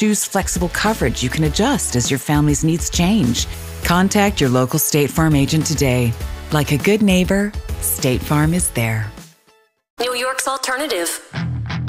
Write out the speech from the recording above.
introduce flexible coverage you can adjust as your family's needs change. Contact your local State Farm agent today. Like a good neighbor, State Farm is there. New York's alternative.